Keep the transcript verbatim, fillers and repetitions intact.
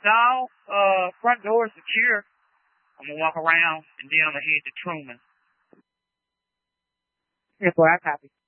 No, uh, front door is secure. I'm gonna walk around and then I'm gonna head to Truman. Yes, boy, I copy.